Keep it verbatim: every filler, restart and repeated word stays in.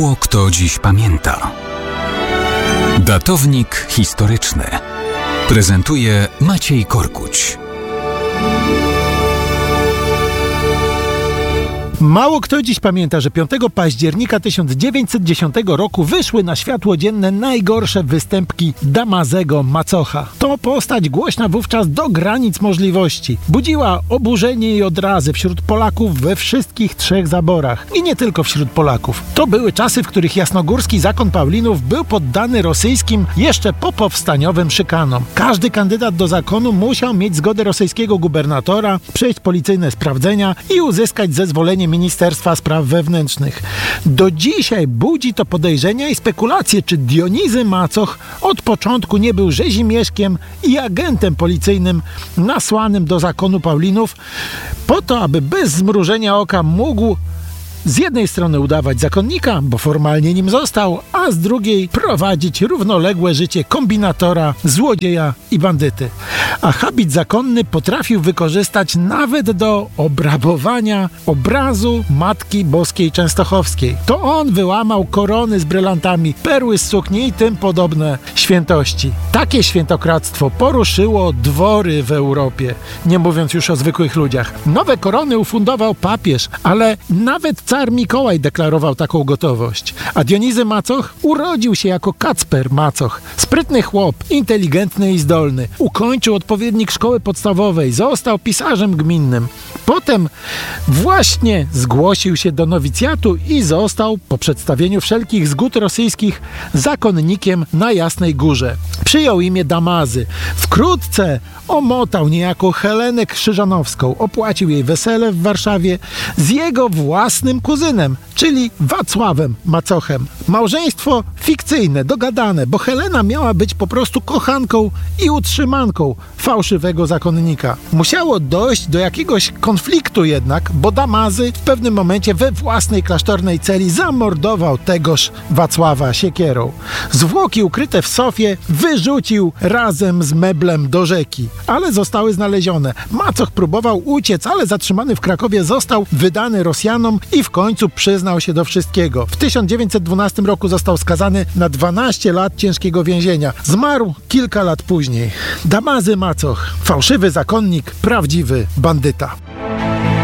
Mało kto dziś pamięta. Datownik historyczny prezentuje Maciej Korkuć. Mało kto dziś pamięta, że piątego października tysiąc dziewięćset dziesiątego roku wyszły na światło dzienne najgorsze występki Damazego Macocha. To postać głośna wówczas do granic możliwości. Budziła oburzenie i odrazy wśród Polaków we wszystkich trzech zaborach. I nie tylko wśród Polaków. To były czasy, w których jasnogórski zakon Paulinów był poddany rosyjskim jeszcze popowstaniowym szykanom. Każdy kandydat do zakonu musiał mieć zgodę rosyjskiego gubernatora, przejść policyjne sprawdzenia i uzyskać zezwolenie Ministerstwa Spraw Wewnętrznych. Do dzisiaj budzi to podejrzenia i spekulacje, czy Dionizy Macoch od początku nie był rzezimieszkiem i agentem policyjnym nasłanym do zakonu Paulinów po to, aby bez zmrużenia oka mógł z jednej strony udawać zakonnika, bo formalnie nim został, a z drugiej prowadzić równoległe życie kombinatora, złodzieja i bandyty. A habit zakonny potrafił wykorzystać nawet do obrabowania obrazu Matki Boskiej Częstochowskiej. To on wyłamał korony z brylantami, perły z sukni i tym podobne świętości. Takie świętokradztwo poruszyło dwory w Europie, nie mówiąc już o zwykłych ludziach. Nowe korony ufundował papież, ale nawet car Mikołaj deklarował taką gotowość. A Dionizy Macoch urodził się jako Kacper Macoch. Sprytny chłop, inteligentny i zdolny. Ukończył odpowiednik szkoły podstawowej, został pisarzem gminnym. Potem właśnie zgłosił się do nowicjatu i został, po przedstawieniu wszelkich zgód rosyjskich, zakonnikiem na Jasnej Górze. Przyjął imię Damazy. Wkrótce omotał niejako Helenę Krzyżanowską, opłacił jej wesele w Warszawie z jego własnym kuzynem, czyli Wacławem Macochem. Małżeństwo fikcyjne, dogadane, bo Helena miała być po prostu kochanką i utrzymanką fałszywego zakonnika. Musiało dojść do jakiegoś konfliktu jednak, bo Damazy w pewnym momencie we własnej klasztornej celi zamordował tegoż Wacława siekierą. Zwłoki ukryte w sofie wyrzucił razem z meblem do rzeki, ale zostały znalezione. Macoch próbował uciec, ale zatrzymany w Krakowie został wydany Rosjanom i w końcu przyznał się do wszystkiego. W tysiąc dziewięćset dwunastym roku został skazany na dwanaście lat ciężkiego więzienia. Zmarł kilka lat później. Damazy Macoch, fałszywy zakonnik, prawdziwy bandyta.